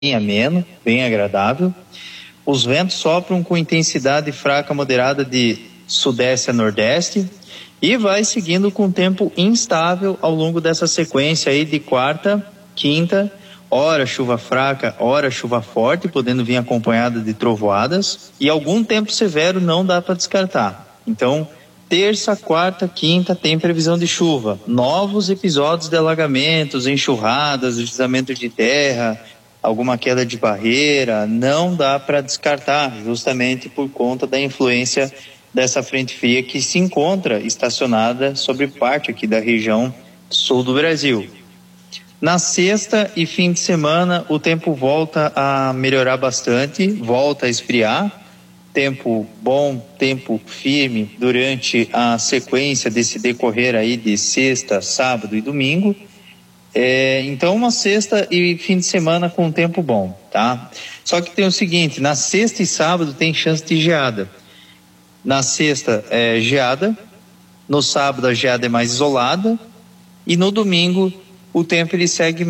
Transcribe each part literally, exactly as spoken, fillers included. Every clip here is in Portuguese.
bem ameno, bem agradável. Os ventos sopram com intensidade fraca moderada de sudeste a nordeste e vai seguindo com tempo instável ao longo dessa sequência aí de quarta, quinta, ora chuva fraca, ora chuva forte, podendo vir acompanhada de trovoadas, e algum tempo severo não dá para descartar. Então, terça, quarta, quinta tem previsão de chuva, novos episódios de alagamentos, enxurradas, deslizamento de terra, alguma queda de barreira, não dá para descartar, justamente por conta da influência dessa frente fria que se encontra estacionada sobre parte aqui da região sul do Brasil. Na sexta e fim de semana, o tempo volta a melhorar bastante, volta a esfriar, tempo bom, tempo firme durante a sequência desse decorrer aí de sexta, sábado e domingo. É, então uma sexta e fim de semana com tempo bom, tá? Só que tem o seguinte, na sexta e sábado tem chance de geada. Na sexta é geada, no sábado a geada é mais isolada e no domingo o tempo ele segue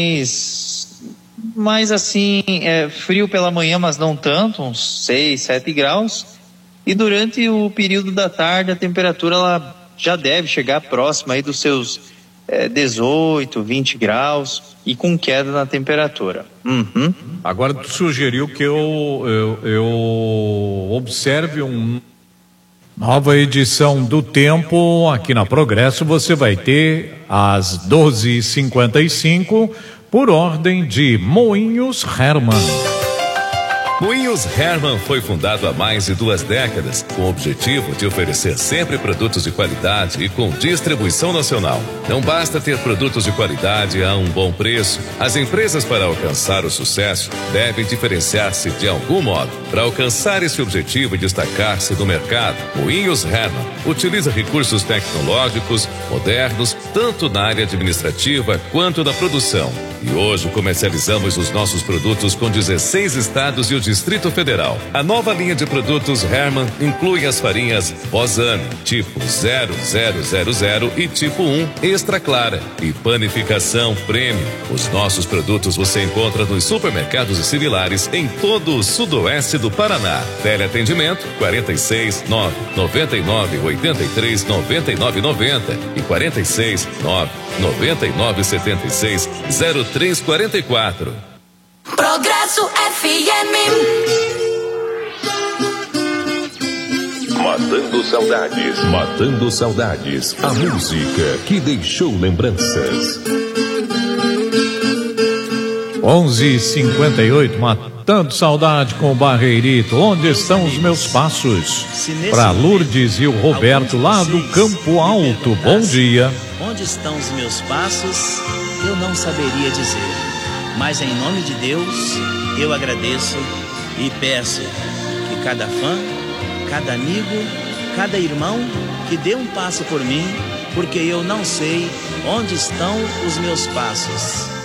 mais, mais assim, é, frio pela manhã, mas não tanto, uns seis, sete graus. E durante o período da tarde a temperatura ela já deve chegar próxima aí dos seus É, dezoito, vinte graus e com queda na temperatura. Uhum. Agora tu sugeriu que eu, eu, eu observe uma nova edição do Tempo aqui na Progresso. Você vai ter às doze e cinquenta e cinco por ordem de Moinhos Hermann. Moinhos Hermann foi fundado há mais de duas décadas, com o objetivo de oferecer sempre produtos de qualidade e com distribuição nacional. Não basta ter produtos de qualidade a um bom preço. As empresas, para alcançar o sucesso, devem diferenciar-se de algum modo. Para alcançar esse objetivo e destacar-se no mercado, Moinhos Hermann utiliza recursos tecnológicos modernos, tanto na área administrativa quanto na produção. E hoje comercializamos os nossos produtos com dezesseis estados e o Distrito Federal. A nova linha de produtos Hermann inclui as farinhas Rosane, tipo zero zero zero zero e tipo um Extra Clara e panificação Premium. Os nossos produtos você encontra nos supermercados e similares em todo o sudoeste do Paraná. Teleatendimento quarenta e seis, nove, noventa e nove, oitenta e três, noventa e nove, noventa e quarenta e seis, nove, noventa e nove, setenta e seis, zero três quarenta e quatro. Progresso F M. Matando saudades, matando saudades. A música que deixou lembranças. onze e cinquenta e oito, matando saudade com o Barreirito. Onde estão os meus passos? Para Lourdes e o Roberto lá do Campo Alto. Bom dia. Onde estão os meus passos? Eu não saberia dizer. Mas em nome de Deus, eu agradeço e peço que cada fã, cada amigo, cada irmão que dê um passo por mim, porque eu não sei onde estão os meus passos.